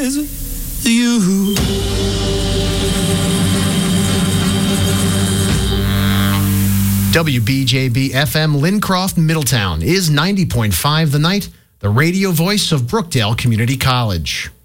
You. WBJB FM Lincroft, Middletown is 90.5 The Night, the radio voice of Brookdale Community College.